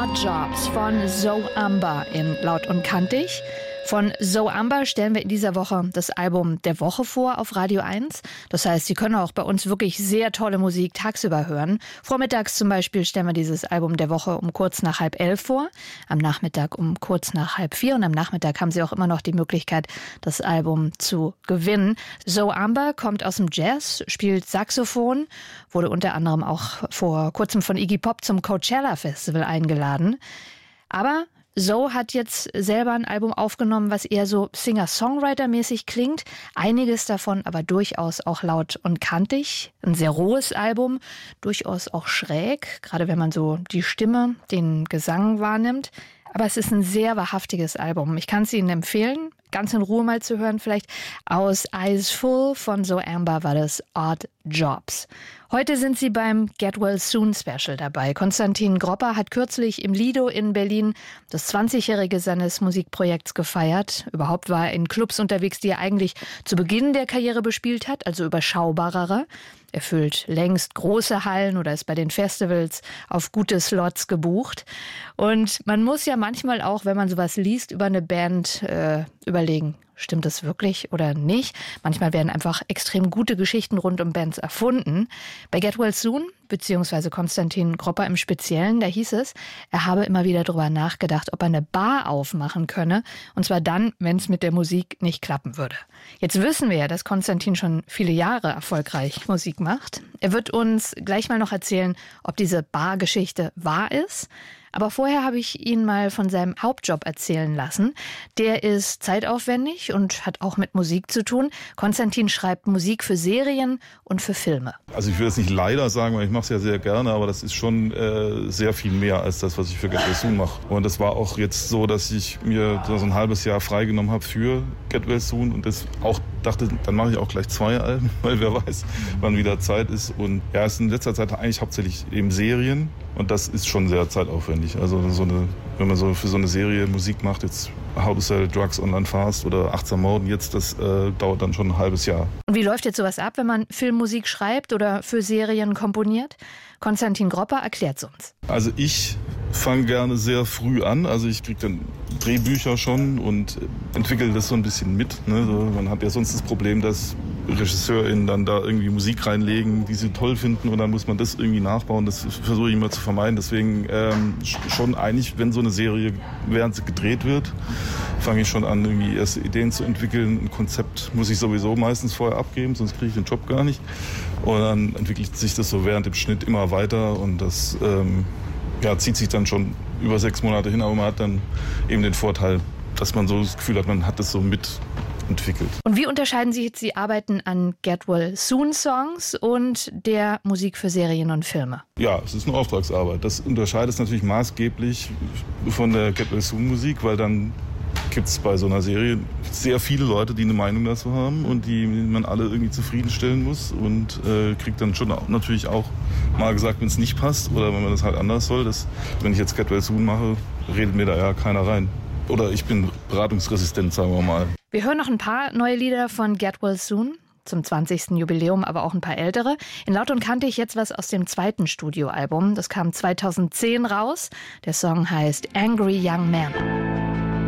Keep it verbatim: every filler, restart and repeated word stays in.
Odd Jobs von Zoe Amber in Laut und Kantig. Von Zoe Amber stellen wir in dieser Woche das Album der Woche vor auf Radio eins. Das heißt, Sie können auch bei uns wirklich sehr tolle Musik tagsüber hören. Vormittags zum Beispiel stellen wir dieses Album der Woche um kurz nach halb elf vor, am Nachmittag um kurz nach halb vier und am Nachmittag haben Sie auch immer noch die Möglichkeit, das Album zu gewinnen. Zoe Amber kommt aus dem Jazz, spielt Saxophon, wurde unter anderem auch vor kurzem von Iggy Pop zum Coachella Festival eingeladen. Aber Zoe hat jetzt selber ein Album aufgenommen, was eher so Singer-Songwriter-mäßig klingt. Einiges davon aber durchaus auch laut und kantig. Ein sehr rohes Album, durchaus auch schräg, gerade wenn man so die Stimme, den Gesang wahrnimmt. Aber es ist ein sehr wahrhaftiges Album. Ich kann es Ihnen empfehlen, ganz in Ruhe mal zu hören vielleicht. Aus Eyes Full von Zoe Amber war das Odd Jobs. Heute sind Sie beim Get Well Soon Special dabei. Konstantin Gropper hat kürzlich im Lido in Berlin das zwanzigjährige seines Musikprojekts gefeiert. Überhaupt war er in Clubs unterwegs, die er eigentlich zu Beginn der Karriere bespielt hat, also überschaubarere. Er füllt längst große Hallen oder ist bei den Festivals auf gute Slots gebucht. Und man muss ja manchmal auch, wenn man sowas liest, über eine Band äh, überlegen, stimmt das wirklich oder nicht? Manchmal werden einfach extrem gute Geschichten rund um Bands erfunden. Bei Get Well Soon, beziehungsweise Konstantin Gropper im Speziellen, da hieß es, er habe immer wieder darüber nachgedacht, ob er eine Bar aufmachen könne. Und zwar dann, wenn es mit der Musik nicht klappen würde. Jetzt wissen wir ja, dass Konstantin schon viele Jahre erfolgreich Musik macht. Er wird uns gleich mal noch erzählen, ob diese Bar-Geschichte wahr ist. Aber vorher habe ich ihn mal von seinem Hauptjob erzählen lassen. Der ist zeitaufwendig und hat auch mit Musik zu tun. Konstantin schreibt Musik für Serien und für Filme. Also ich will jetzt nicht leider sagen, weil ich mache es ja sehr gerne, aber das ist schon äh, sehr viel mehr als das, was ich für Get Well Soon mache. Und das war auch jetzt so, dass ich mir so ein halbes Jahr freigenommen habe für Get Well Soon und das auch dachte, dann mache ich auch gleich zwei Alben, weil wer weiß, wann wieder Zeit ist. Und ja, es ist in letzter Zeit eigentlich hauptsächlich eben Serien und das ist schon sehr zeitaufwendig. Also so eine, wenn man so für so eine Serie Musik macht, jetzt How to Sell Drugs Online Fast oder Achtsam Morden, jetzt das äh, dauert dann schon ein halbes Jahr. Und wie läuft jetzt sowas ab, wenn man Filmmusik schreibt oder für Serien komponiert? Konstantin Gropper erklärt es uns. Also ich fange gerne sehr früh an. Also ich kriege dann Drehbücher schon und entwickle das so ein bisschen mit. Ne? So, man hat ja sonst das Problem, dass RegisseurInnen dann da irgendwie Musik reinlegen, die sie toll finden und dann muss man das irgendwie nachbauen. Das versuche ich immer zu vermeiden. Deswegen ähm, schon eigentlich, wenn so eine Serie, während sie gedreht wird, fange ich schon an, irgendwie erste Ideen zu entwickeln. Ein Konzept muss ich sowieso meistens vorher abgeben, sonst kriege ich den Job gar nicht. Und dann entwickelt sich das so während dem Schnitt immer weiter und das ähm, ja, zieht sich dann schon über sechs Monate hin, aber man hat dann eben den Vorteil, dass man so das Gefühl hat, man hat das so mit entwickelt. Und wie unterscheiden sich jetzt die Arbeiten an Get Well Soon Songs und der Musik für Serien und Filme? Ja, es ist eine Auftragsarbeit. Das unterscheidet es natürlich maßgeblich von der Get Well Soon Musik, weil dann gibt es bei so einer Serie sehr viele Leute, die eine Meinung dazu haben und die man alle irgendwie zufriedenstellen muss und äh, kriegt dann schon auch, natürlich auch mal gesagt, wenn es nicht passt oder wenn man das halt anders soll. Das, wenn ich jetzt Get Well Soon mache, redet mir da ja keiner rein. Oder ich bin beratungsresistent, sagen wir mal. Wir hören noch ein paar neue Lieder von Get Well Soon. Zum zwanzigsten Jubiläum, aber auch ein paar ältere. In Laut und Kantig jetzt was aus dem zweiten Studioalbum. Das kam zweitausendzehn raus. Der Song heißt Angry Young Man.